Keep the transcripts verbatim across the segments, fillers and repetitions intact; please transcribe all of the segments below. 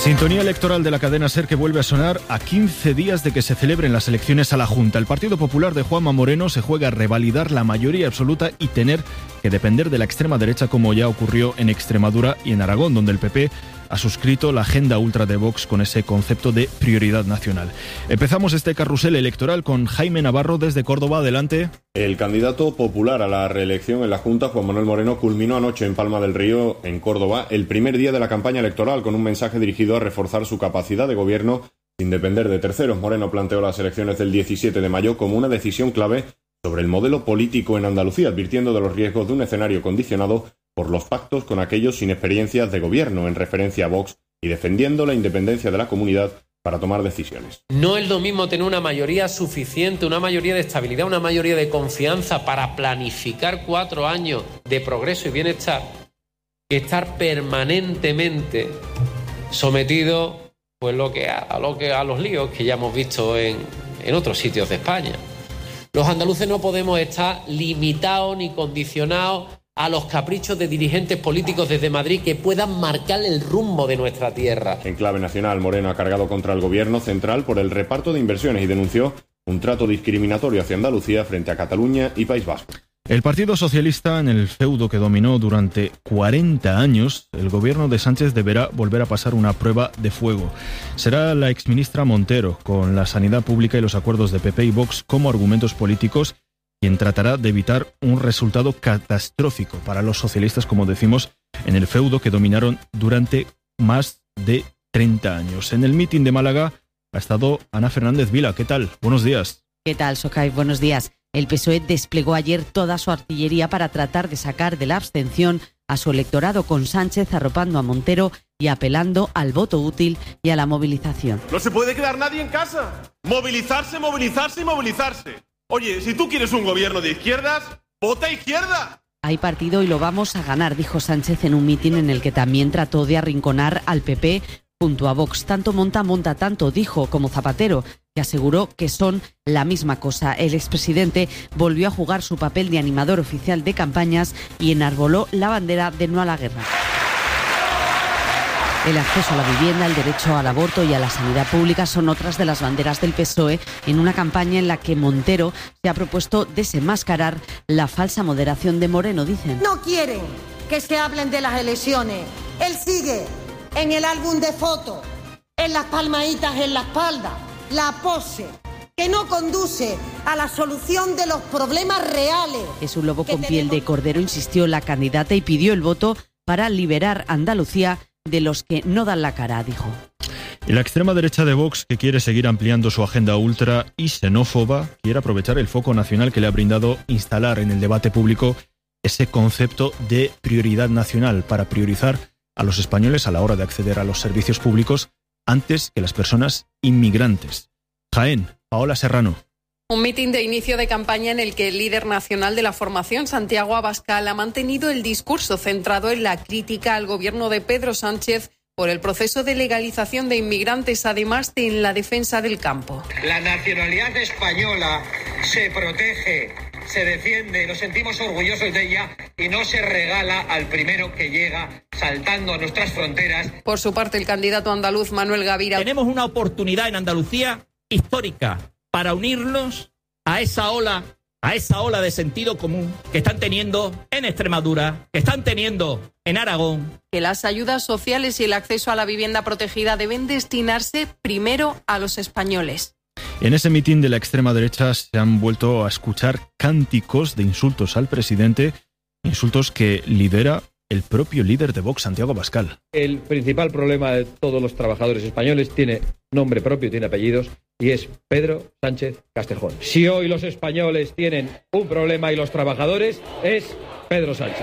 Sintonía electoral de la cadena SER que vuelve a sonar a quince días de que se celebren las elecciones a la Junta. El Partido Popular de Juanma Moreno se juega a revalidar la mayoría absoluta y tener que depender de la extrema derecha, como ya ocurrió en Extremadura y en Aragón, donde el P P ha suscrito la agenda ultra de Vox con ese concepto de prioridad nacional. Empezamos este carrusel electoral con Jaime Navarro desde Córdoba. Adelante. El candidato popular a la reelección en la Junta, Juan Manuel Moreno, culminó anoche en Palma del Río, en Córdoba, el primer día de la campaña electoral con un mensaje dirigido a reforzar su capacidad de gobierno sin depender de terceros. Moreno planteó las elecciones del diecisiete de mayo como una decisión clave sobre el modelo político en Andalucía, advirtiendo de los riesgos de un escenario condicionado por los pactos con aquellos sin experiencias de gobierno, en referencia a Vox, y defendiendo la independencia de la comunidad para tomar decisiones. No es lo mismo tener una mayoría suficiente, una mayoría de estabilidad, una mayoría de confianza para planificar cuatro años de progreso y bienestar, que estar permanentemente sometido pues lo que a, a lo que a los líos que ya hemos visto en, en otros sitios de España. Los andaluces no podemos estar limitados ni condicionados a los caprichos de dirigentes políticos desde Madrid que puedan marcar el rumbo de nuestra tierra. En clave nacional, Moreno ha cargado contra el gobierno central por el reparto de inversiones y denunció un trato discriminatorio hacia Andalucía frente a Cataluña y País Vasco. El Partido Socialista, en el feudo que dominó durante cuarenta años, el gobierno de Sánchez deberá volver a pasar una prueba de fuego. Será la exministra Montero, con la sanidad pública y los acuerdos de P P y Vox como argumentos políticos, quien tratará de evitar un resultado catastrófico para los socialistas, como decimos, en el feudo que dominaron durante más de treinta años. En el mitin de Málaga ha estado Ana Fernández Vila. ¿Qué tal? Buenos días. ¿Qué tal, Socay? Buenos días. El P S O E desplegó ayer toda su artillería para tratar de sacar de la abstención a su electorado, con Sánchez arropando a Montero y apelando al voto útil y a la movilización. No se puede quedar nadie en casa. Movilizarse, movilizarse y movilizarse. Oye, si tú quieres un gobierno de izquierdas, ¡vota izquierda! Hay partido y lo vamos a ganar, dijo Sánchez en un mitin en el que también trató de arrinconar al P P junto a Vox. Tanto monta, monta tanto, dijo, como Zapatero, que aseguró que son la misma cosa. El expresidente volvió a jugar su papel de animador oficial de campañas y enarboló la bandera de no a la guerra. El acceso a la vivienda, el derecho al aborto y a la sanidad pública son otras de las banderas del P S O E en una campaña en la que Montero se ha propuesto desenmascarar la falsa moderación de Moreno, dicen. No quieren que se hablen de las elecciones. Él sigue en el álbum de fotos, en las palmaditas en la espalda, la pose, que no conduce a la solución de los problemas reales. Es un lobo con piel de cordero, insistió la candidata, y pidió el voto para liberar Andalucía de los que no dan la cara, dijo. Y la extrema derecha de Vox, que quiere seguir ampliando su agenda ultra y xenófoba, quiere aprovechar el foco nacional que le ha brindado instalar en el debate público ese concepto de prioridad nacional para priorizar a los españoles a la hora de acceder a los servicios públicos antes que las personas inmigrantes. Jaén, Paola Serrano. Un mitin de inicio de campaña en el que el líder nacional de la formación, Santiago Abascal, ha mantenido el discurso centrado en la crítica al gobierno de Pedro Sánchez por el proceso de legalización de inmigrantes, además de en la defensa del campo. La nacionalidad española se protege, se defiende, nos sentimos orgullosos de ella y no se regala al primero que llega saltando a nuestras fronteras. Por su parte, el candidato andaluz Manuel Gavira. Tenemos una oportunidad en Andalucía histórica para unirnos a esa ola, a esa ola de sentido común que están teniendo en Extremadura, que están teniendo en Aragón. Que las ayudas sociales y el acceso a la vivienda protegida deben destinarse primero a los españoles. En ese mitin de la extrema derecha se han vuelto a escuchar cánticos de insultos al presidente, insultos que lidera el propio líder de Vox, Santiago Abascal. El principal problema de todos los trabajadores españoles tiene nombre propio, tiene apellidos, y es Pedro Sánchez Castejón. Si hoy los españoles tienen un problema y los trabajadores, es Pedro Sánchez.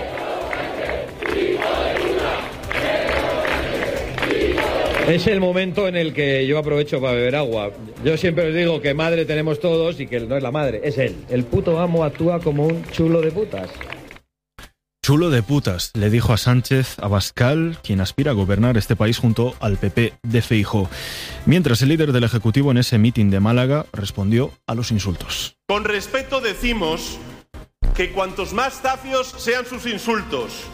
Es el momento en el que yo aprovecho para beber agua. Yo siempre os digo que madre tenemos todos y que no es la madre, es él. El puto amo actúa como un chulo de putas. Chulo de putas, le dijo a Sánchez Abascal, quien aspira a gobernar este país junto al P P de Feijóo. Mientras el líder del Ejecutivo en ese mitin de Málaga respondió a los insultos. Con respeto decimos que cuantos más zafios sean sus insultos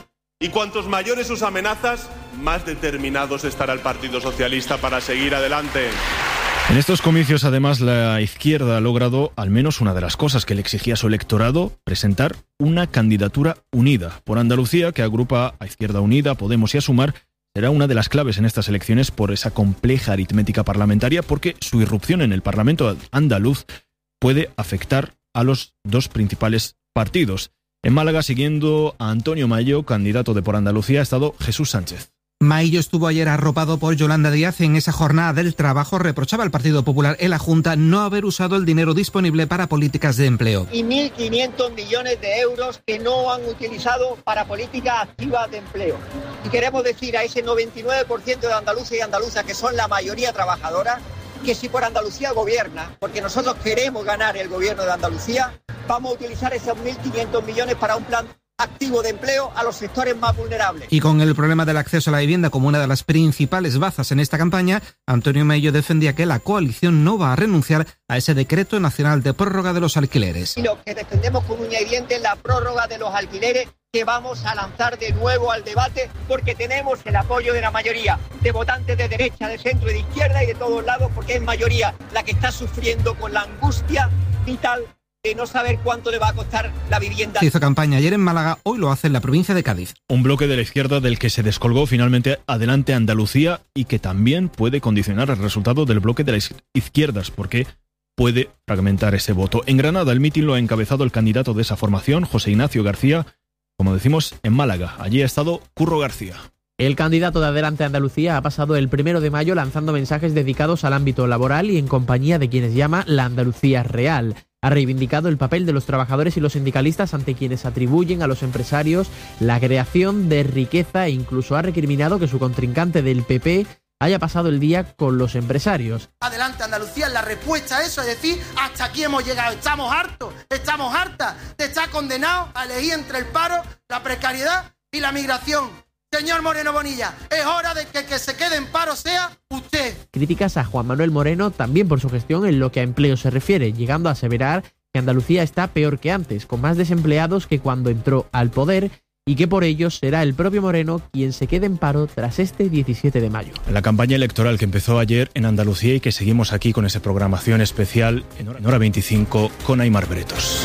Y cuantos mayores sus amenazas, más determinados estará el Partido Socialista para seguir adelante. En estos comicios, además, la izquierda ha logrado al menos una de las cosas que le exigía su electorado: presentar una candidatura unida. Por Andalucía, que agrupa a Izquierda Unida, Podemos y a Sumar, será una de las claves en estas elecciones por esa compleja aritmética parlamentaria, porque su irrupción en el Parlamento andaluz puede afectar a los dos principales partidos. En Málaga, siguiendo a Antonio Mayo, candidato de Por Andalucía, ha estado Jesús Sánchez. Maillo estuvo ayer arropado por Yolanda Díaz. En esa jornada del trabajo reprochaba al Partido Popular en la Junta no haber usado el dinero disponible para políticas de empleo. Y mil quinientos millones de euros que no han utilizado para políticas activas de empleo. Y queremos decir a ese noventa y nueve por ciento de andaluces y andaluzas, que son la mayoría trabajadora, que si Por Andalucía gobierna, porque nosotros queremos ganar el gobierno de Andalucía, vamos a utilizar esos mil quinientos millones para un plan activo de empleo a los sectores más vulnerables. Y con el problema del acceso a la vivienda como una de las principales bazas en esta campaña, Antonio Maillo defendía que la coalición no va a renunciar a ese decreto nacional de prórroga de los alquileres. Y lo que defendemos con uña y diente es la prórroga de los alquileres, que vamos a lanzar de nuevo al debate, porque tenemos el apoyo de la mayoría de votantes de derecha, de centro y de izquierda y de todos lados, porque es mayoría la que está sufriendo con la angustia vital de no saber cuánto le va a costar la vivienda. Se hizo campaña ayer en Málaga, hoy lo hace en la provincia de Cádiz. Un bloque de la izquierda del que se descolgó finalmente Adelante Andalucía, y que también puede condicionar el resultado del bloque de las izquierdas, porque puede fragmentar ese voto. En Granada, el mitin lo ha encabezado el candidato de esa formación, José Ignacio García, como decimos, en Málaga. Allí ha estado Curro García. El candidato de Adelante Andalucía ha pasado el primero de mayo lanzando mensajes dedicados al ámbito laboral y en compañía de quienes llama la Andalucía real. Ha reivindicado el papel de los trabajadores y los sindicalistas ante quienes atribuyen a los empresarios la creación de riqueza, e incluso ha recriminado que su contrincante del P P haya pasado el día con los empresarios. Adelante Andalucía es la respuesta a eso, es decir, hasta aquí hemos llegado, estamos hartos, estamos hartas de estar condenados a elegir entre el paro, la precariedad y la migración. Señor Moreno Bonilla, es hora de que el que se quede en paro sea usted. Críticas a Juan Manuel Moreno también por su gestión en lo que a empleo se refiere, llegando a aseverar que Andalucía está peor que antes, con más desempleados que cuando entró al poder, y que por ello será el propio Moreno quien se quede en paro tras este diecisiete de mayo. La campaña electoral que empezó ayer en Andalucía y que seguimos aquí con esa programación especial en Hora veinticinco con Aimar Bretos.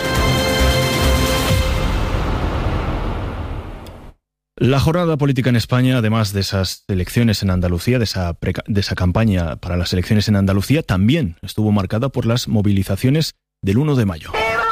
La jornada política en España, además de esas elecciones en Andalucía, de esa, preca- de esa campaña para las elecciones en Andalucía, también estuvo marcada por las movilizaciones del uno de mayo.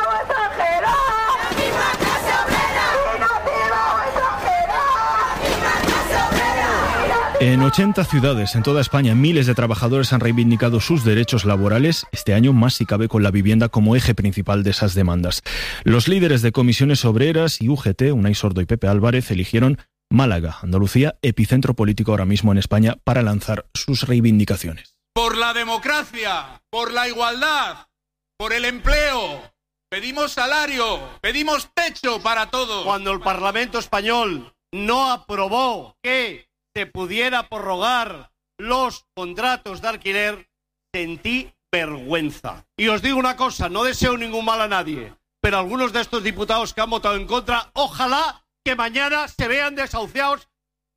En ochenta ciudades en toda España, miles de trabajadores han reivindicado sus derechos laborales, este año más si cabe con la vivienda como eje principal de esas demandas. Los líderes de comisiones obreras y U G T, Unai Sordo y Pepe Álvarez, eligieron Málaga, Andalucía, epicentro político ahora mismo en España, para lanzar sus reivindicaciones. Por la democracia, por la igualdad, por el empleo, pedimos salario, pedimos techo para todos. Cuando el Parlamento español no aprobó que se pudiera prorrogar los contratos de alquiler, sentí vergüenza. Y os digo una cosa, no deseo ningún mal a nadie, pero algunos de estos diputados que han votado en contra, ojalá que mañana se vean desahuciados.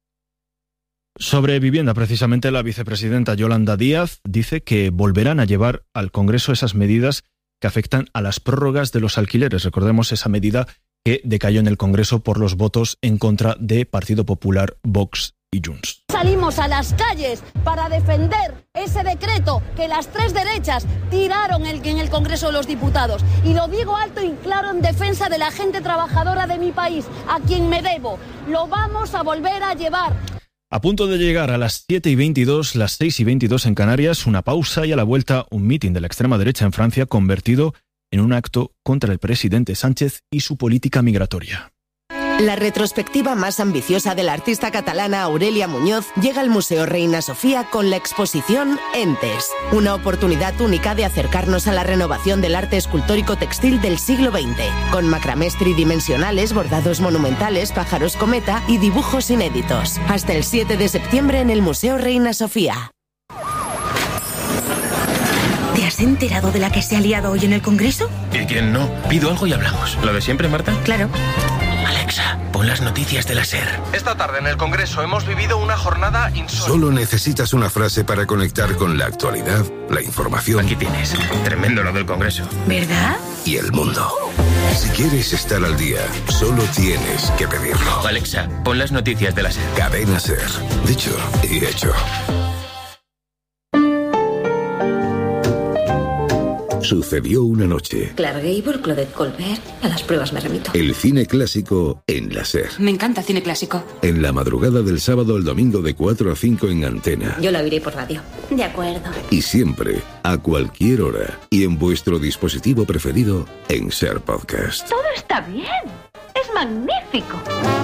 Sobre vivienda, precisamente, la vicepresidenta Yolanda Díaz dice que volverán a llevar al Congreso esas medidas que afectan a las prórrogas de los alquileres. Recordemos esa medida que decayó en el Congreso por los votos en contra de Partido Popular, Vox y Junts. Salimos a las calles para defender ese decreto que las tres derechas tiraron en el Congreso de los Diputados. Y lo digo alto y claro en defensa de la gente trabajadora de mi país, a quien me debo. Lo vamos a volver a llevar. A punto de llegar a las siete y veintidós, las seis y veintidós en Canarias, una pausa y a la vuelta un mitin de la extrema derecha en Francia convertido en un acto contra el presidente Sánchez y su política migratoria. La retrospectiva más ambiciosa de la artista catalana Aurelia Muñoz llega al Museo Reina Sofía con la exposición Entes, una oportunidad única de acercarnos a la renovación del arte escultórico textil del siglo veinte, con macramés tridimensionales, bordados monumentales, pájaros cometa y dibujos inéditos. Hasta el siete de septiembre en el Museo Reina Sofía. ¿Te has enterado de la que se ha liado hoy en el Congreso? ¿Y quién no? Pido algo y hablamos. ¿Lo de siempre, Marta? Claro. Alexa, pon las noticias de la SER. Esta tarde en el Congreso hemos vivido una jornada insólita. Solo necesitas una frase para conectar con la actualidad, la información. Aquí tienes. Tremendo lo del Congreso. ¿Verdad? Y el mundo. Si quieres estar al día, solo tienes que pedirlo. Alexa, pon las noticias de la SER. Cadena SER. Dicho y hecho. Sucedió una noche. Clark Gable, Claudette Colbert. A las pruebas me remito. El cine clásico en la SER. Me encanta cine clásico. En la madrugada del sábado al domingo de cuatro a cinco en Antena. Yo la oiré por radio. De acuerdo. Y siempre, a cualquier hora y en vuestro dispositivo preferido en SER Podcast. Todo está bien. Es magnífico.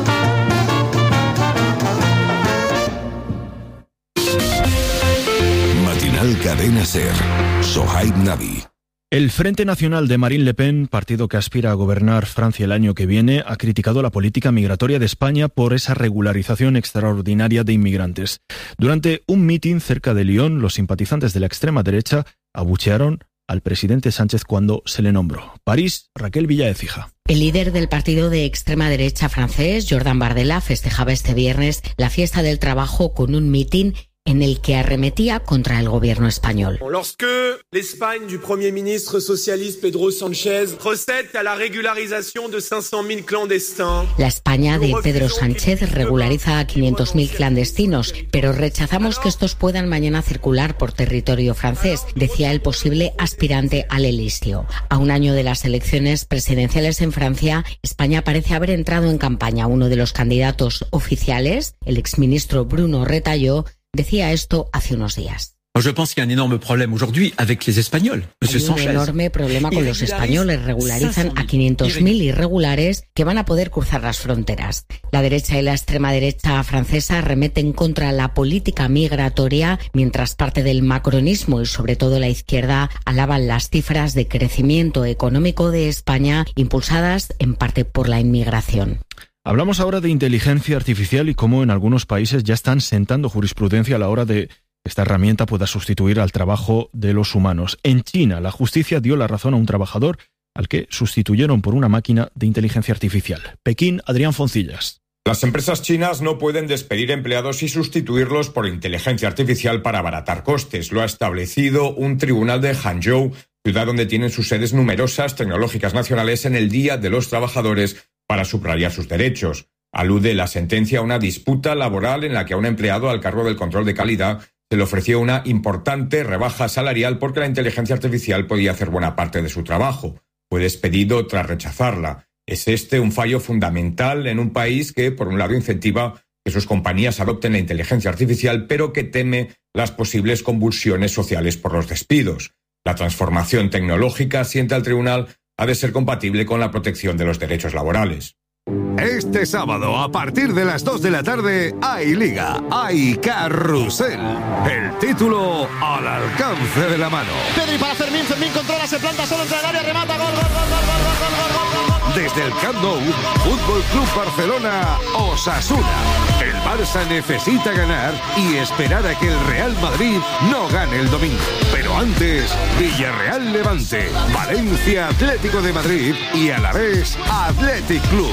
Matinal Cadena SER. Sohaib Nabi. El Frente Nacional de Marine Le Pen, partido que aspira a gobernar Francia el año que viene, ha criticado la política migratoria de España por esa regularización extraordinaria de inmigrantes. Durante un mitin cerca de Lyon, los simpatizantes de la extrema derecha abuchearon al presidente Sánchez cuando se le nombró. París, Raquel Villaécija. El líder del partido de extrema derecha francés, Jordan Bardella, festejaba este viernes la fiesta del trabajo con un mitin en el que arremetía contra el gobierno español. Lorsque l'Espagne du Premier ministre socialiste Pedro Sánchez procède a la regularización de cinq cent mille clandestins. La España de Pedro Sánchez regulariza a quinientos mil clandestinos, pero rechazamos que estos puedan mañana circular por territorio francés, decía el posible aspirante al Elíseo. A un año de las elecciones presidenciales en Francia, España parece haber entrado en campaña. Uno de los candidatos oficiales, el exministro Bruno Retailleau, decía esto hace unos días. Je pense qu'il y a un énorme problème aujourd'hui avec les Espagnols. Hay un enorme problema con los españoles. Regularizan a quinientos mil irregulares que van a poder cruzar las fronteras. La derecha y la extrema derecha francesa arremeten contra la política migratoria, mientras parte del macronismo y sobre todo la izquierda alaban las cifras de crecimiento económico de España, impulsadas en parte por la inmigración. Hablamos ahora de inteligencia artificial y cómo en algunos países ya están sentando jurisprudencia a la hora de que esta herramienta pueda sustituir al trabajo de los humanos. En China, la justicia dio la razón a un trabajador al que sustituyeron por una máquina de inteligencia artificial. Pekín, Adrián Foncillas. Las empresas chinas no pueden despedir empleados y sustituirlos por inteligencia artificial para abaratar costes. Lo ha establecido un tribunal de Hangzhou, ciudad donde tienen sus sedes numerosas tecnológicas nacionales, en el Día de los Trabajadores, para subrayar sus derechos. Alude la sentencia a una disputa laboral en la que a un empleado al cargo del control de calidad se le ofreció una importante rebaja salarial porque la inteligencia artificial podía hacer buena parte de su trabajo. Fue despedido tras rechazarla. Es este un fallo fundamental en un país que, por un lado, incentiva que sus compañías adopten la inteligencia artificial, pero que teme las posibles convulsiones sociales por los despidos. La transformación tecnológica, asienta al tribunal, ha de ser compatible con la protección de los derechos laborales. Este sábado, a partir de las dos de la tarde, hay Liga, hay Carrusel. El título al alcance de la mano. Pedri para Fermín, Fermín controla, se planta solo entre el área, remata, gol, gol, gol, gol, gol, gol, gol, gol, gol. Desde el Camp Nou, Fútbol Club Barcelona, Osasuna. El Barça necesita ganar y esperar a que el Real Madrid no gane el domingo. Pero antes, Villarreal Levante, Valencia Atlético de Madrid y Alavés Athletic Club.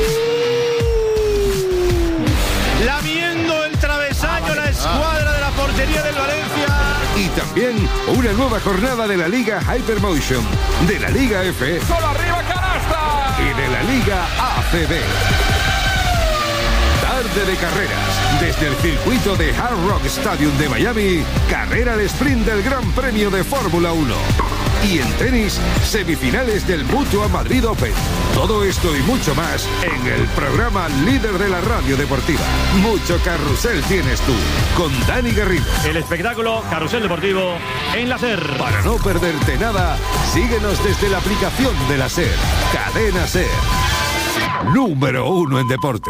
Lamiendo el travesaño la escuadra de la portería del Valencia. Y también una nueva jornada de la Liga Hypermotion, de la Liga F. ¡Solo arriba, canasta! Y de la Liga A C B. Tarde de carreras. Desde el circuito de Hard Rock Stadium de Miami, carrera de sprint del Gran Premio de Fórmula uno. Y en tenis, semifinales del Mutua Madrid Open. Todo esto y mucho más en el programa líder de la radio deportiva. Mucho carrusel tienes tú, con Dani Garrido. El espectáculo Carrusel Deportivo en la SER. Para no perderte nada, síguenos desde la aplicación de la SER. Cadena SER. Número uno en deporte.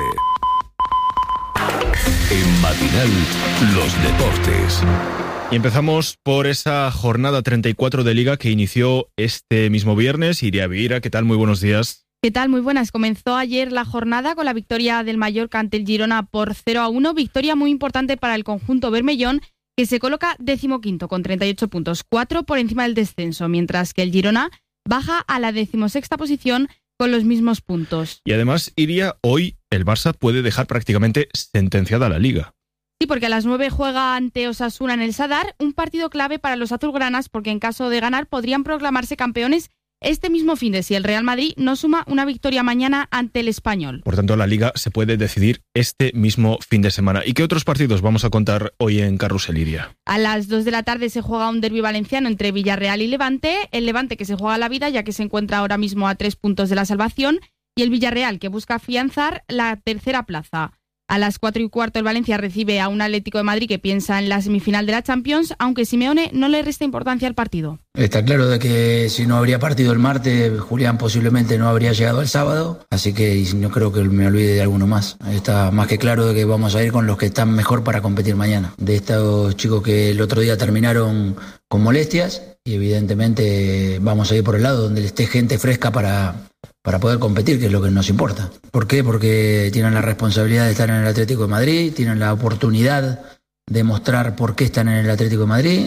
En Matinal, los deportes. Y empezamos por esa jornada treinta y cuatro de Liga que inició este mismo viernes. Iria Vieira, ¿qué tal? Muy buenos días. ¿Qué tal? Muy buenas. Comenzó ayer la jornada con la victoria del Mallorca ante el Girona por cero a uno. Victoria muy importante para el conjunto bermellón, que se coloca decimoquinto con treinta y ocho puntos, cuatro por encima del descenso, mientras que el Girona baja a la decimosexta posición con los mismos puntos. Y además, Iria, hoy el Barça puede dejar prácticamente sentenciada la Liga. Sí, porque a las nueve juega ante Osasuna en el Sadar, un partido clave para los azulgranas, porque en caso de ganar podrían proclamarse campeones este mismo fin de si el Real Madrid no suma una victoria mañana ante el Español. Por tanto, la Liga se puede decidir este mismo fin de semana. ¿Y qué otros partidos vamos a contar hoy en Carrusel, Iria? A las dos de la tarde se juega un derbi valenciano entre Villarreal y Levante. El Levante que se juega la vida, ya que se encuentra ahora mismo a tres puntos de la salvación. Y el Villarreal que busca afianzar la tercera plaza. A las cuatro y cuarto el Valencia recibe a un Atlético de Madrid que piensa en la semifinal de la Champions, aunque Simeone no le resta importancia al partido. Está claro de que si no habría partido el martes, Julián posiblemente no habría llegado el sábado, así que no creo que me olvide de alguno más. Está más que claro de que vamos a ir con los que están mejor para competir mañana. De estos chicos que el otro día terminaron con molestias, y evidentemente vamos a ir por el lado donde esté gente fresca para... para poder competir, que es lo que nos importa. ¿Por qué? Porque tienen la responsabilidad de estar en el Atlético de Madrid, tienen la oportunidad de mostrar por qué están en el Atlético de Madrid.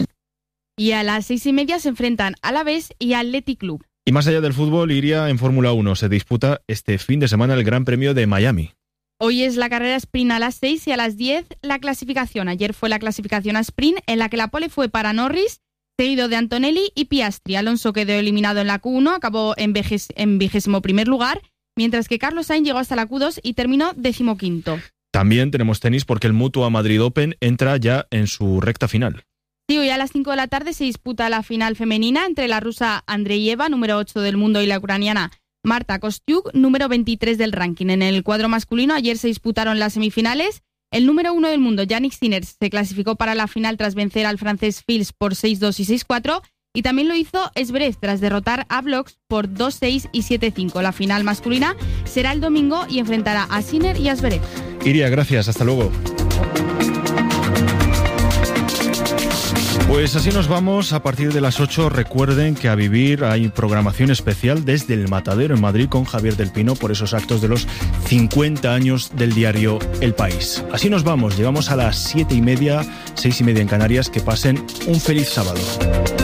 Y a las seis y media se enfrentan Alavés y Athletic Club. Y más allá del fútbol, Iria, en Fórmula uno se disputa este fin de semana el Gran Premio de Miami. Hoy es la carrera sprint a las seis y a las diez la clasificación. Ayer fue la clasificación a sprint en la que la pole fue para Norris, seguido de Antonelli y Piastri. Alonso quedó eliminado en la Q uno, acabó en, vejes, en vigésimo primer lugar, mientras que Carlos Sainz llegó hasta la Q dos y terminó decimoquinto. También tenemos tenis porque el Mutua Madrid Open entra ya en su recta final. Sí, hoy a las cinco de la tarde se disputa la final femenina entre la rusa Andreeva, número ocho del mundo, y la ucraniana Marta Kostyuk, número veintitrés del ranking. En el cuadro masculino ayer se disputaron las semifinales. El número uno del mundo, Yannick Sinner, se clasificó para la final tras vencer al francés Fils por seis dos y seis cuatro, y también lo hizo Zverev tras derrotar a Bloks por dos seis y siete cinco. La final masculina será el domingo y enfrentará a Sinner y a Zverev. Iria, gracias, hasta luego. Pues así nos vamos. A partir de las ocho, recuerden que a Vivir hay programación especial desde el Matadero en Madrid con Javier del Pino por esos actos de los cincuenta años del diario El País. Así nos vamos, llegamos a las siete y media, seis y media en Canarias. Que pasen un feliz sábado.